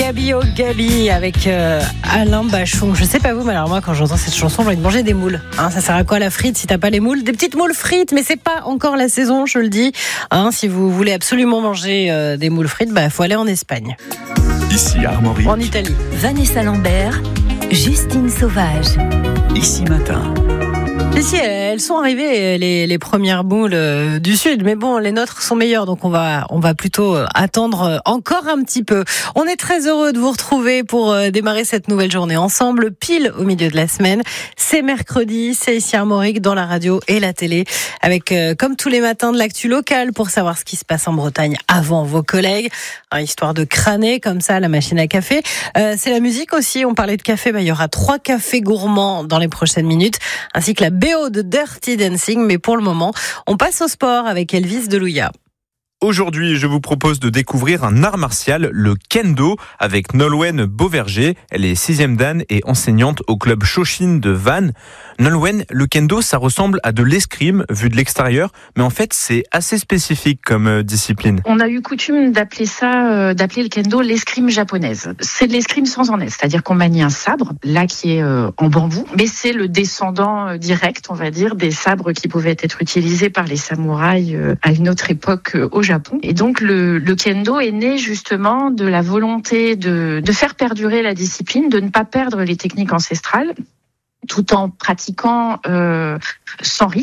Gabi oh Gabi avec Alain Bachung. Je sais pas vous, mais alors moi quand j'entends cette chanson, j'ai envie de manger des moules. Ça sert à quoi la frite si t'as pas les moules? Des petites moules frites, mais c'est pas encore la saison, je le dis. Si vous voulez absolument manger des moules frites, faut aller en Espagne. Ici Armorique. En Italie. Vanessa Lambert, Justine Sauvage. Ici Matin. Ici, elles sont arrivées les premières moules du sud, mais bon, les nôtres sont meilleures, donc on va plutôt attendre encore un petit peu. On est très heureux de vous retrouver pour démarrer cette nouvelle journée ensemble, pile au milieu de la semaine. C'est mercredi, c'est ici Armorique dans la radio et la télé, avec comme tous les matins de l'actu locale pour savoir ce qui se passe en Bretagne avant vos collègues, histoire de crâner comme ça la machine à café. C'est la musique aussi. On parlait de café, il y aura 3 cafés gourmands dans les prochaines minutes, ainsi que la BO de Dirty Dancing, mais pour le moment, on passe au sport avec Elvis Delouya. Aujourd'hui, je vous propose de découvrir un art martial, le kendo, avec Nolwenn Beauverger. Elle est 6e dan et enseignante au club Shoshin de Vannes. Nolwenn, le kendo, ça ressemble à de l'escrime vu de l'extérieur, mais en fait, c'est assez spécifique comme discipline. On a eu coutume d'appeler le kendo l'escrime japonaise. C'est de l'escrime sans en est, c'est-à-dire qu'on manie un sabre, là qui est en bambou, mais c'est le descendant direct, on va dire, des sabres qui pouvaient être utilisés par les samouraïs à une autre époque au Japon. Et donc le kendo est né justement de la volonté de faire perdurer la discipline, de ne pas perdre les techniques ancestrales, tout en pratiquant sans risque.